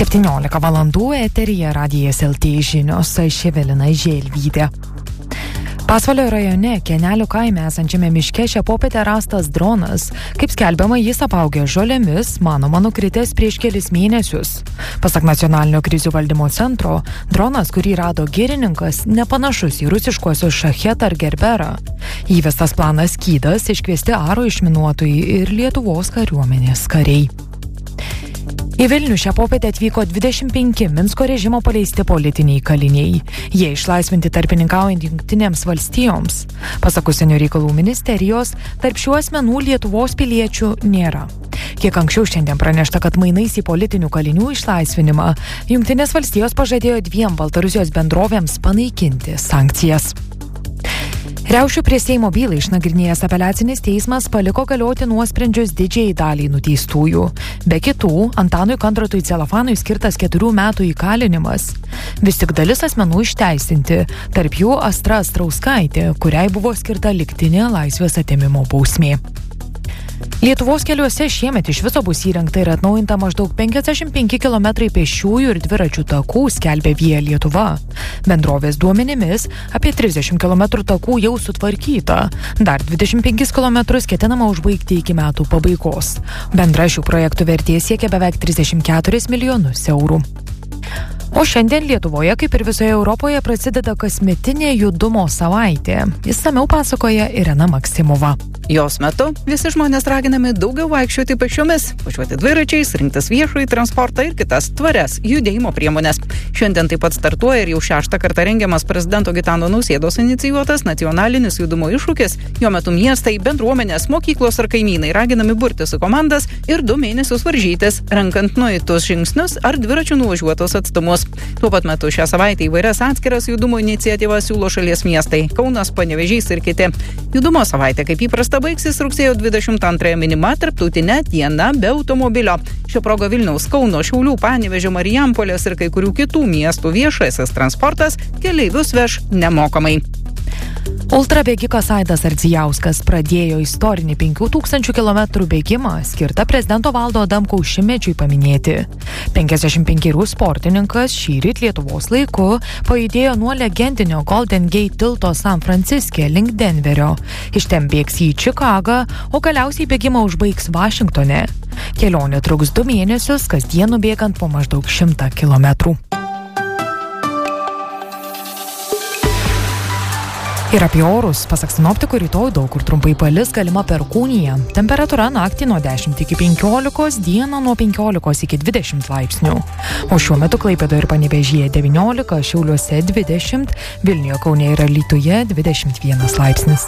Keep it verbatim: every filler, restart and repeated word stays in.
septyniolika valandų eteryje Radijas L T žinios, aš Evelina Želvytė. Pasvalio rajone Kenelių kaime esančiame miške šią popietę rastas dronas. Kaip skelbiama, jis apaugė žolėmis, manoma nukritęs prieš kelis mėnesius. Pasak nacionalinio krizių valdymo centro, dronas, kurį rado girininkas, nepanašus į rusiškuosius Šachet ar Gerberą. Įvestas planas Skydas, iškviesti aro išminuotojai ir Lietuvos kariuomenės kariai. Į Vilnių šią popietę atvyko dvidešimt penki Minsko režimo paleisti politiniai kaliniai. Jie išlaisvinti tarpininkaujant Jungtinėms valstijoms. Pasak užsienio reikalų ministerijos, tarp šių asmenų Lietuvos piliečių nėra. Kiek anksčiau šiandien pranešta, kad mainais į politinių kalinių išlaisvinimą Jungtinės valstijos pažadėjo dviem Baltarusijos bendrovėms panaikinti sankcijas. Riaušių prie Seimo bylą išnagrinėjęs apeliacinis teismas paliko galioti nuosprendžius didžiai daliai nuteistųjų. Be kitų, Antanui Kandrotui Celofanui skirtas keturių metų įkalinimas. Vis tik dalis asmenų išteisinti, tarp jų Astra Astrauskaitė, kuriai buvo skirta lygtinė laisvės atėmimo bausmė. Lietuvos keliuose šiemet iš viso bus įrengta ir atnaujinta maždaug penkiasdešimt penki kilometrai pėsčiųjų ir dviračių takų, skelbė Via Lietuva. Bendrovės duomenimis apie trisdešimt kilometrų takų jau sutvarkyta. Dar dvidešimt penkis kilometrus ketinama užbaigti iki metų pabaigos. Bendra šių projektų vertė siekia beveik trisdešimt keturis milijonus eurų. O šiandien Lietuvoje, kaip ir visoje Europoje, prasideda kasmetinė judumo savaitė. Išsamiau pasakoja Irena Maksimova. Jos metu visi žmonės raginami daugiau vaikščioti pėsčiomis, važiuoti dviračiais, rinktis viešųjų transportą ir kitas tvarias judėjimo priemonės. Šiandien taip pat startuoja ir jau šeštą kartą rengiamas prezidento Gitano Nausėdos inicijuotas nacionalinis judumo iššūkis. Jo metu miestai, bendruomenės, mokyklos ar kaimynai raginami burtis į komandas ir du mėnesius varžytis, renkant nueitus žingsnius ar dviračių nuvažiuotus atstumus. Tuo pat metu šią savaitę įvairias atskiras judumo iniciatyvas siūlo šalies miestai – Kaunas, Panevėžys ir kiti. Judumo savaitė, kaip įprasta, baigsis rugsėjo dvidešimt antrąją minima tarptautinė diena be automobilio. Šio proga Vilniaus, Kauno, Šiaulių, Panevėžio, Marijampolės ir kai kurių kitų miestų viešasis transportas keleivius veš nemokamai. Ultrabėgikas Aidas Ardzijauskas pradėjo istorinį penkių tūkstančių kilometrų bėgimą skirtą prezidento Valdo Adamkaus šimtmečiui paminėti. penkiasdešimt penkerių sportininkas šįryt Lietuvos laiku pajudėjo nuo legendinio Golden Gate tilto San Franciske link Denverio. Iš ten bėgs į Čikagą, o galiausiai bėgimą užbaigs Vašingtone. Kelionė truks du mėnesius, kasdien nubėgant po maždaug šimtą kilometrų. Ir apie orus, pasak sinoptikų, rytoj daug kur trumpai palis, galima perkūnija. Temperatūra naktį nuo dešimt iki penkiolikos, dieną nuo penkiolikos iki dvidešimt laipsnių. O šiuo metu Klaipėdoje ir Panevėžyje devyniolika, Šiauliuose dvidešimt, Vilniuje, Kaune ir Alytuje dvidešimt vienas laipsnis.